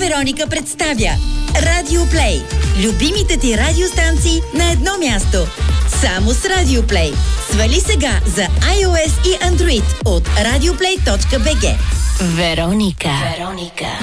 Вероника представя Радио Плей. Любимите ти радиостанции на едно място. Само с Радио Плей. Свали сега за iOS и Android от radioplay.bg. Вероника.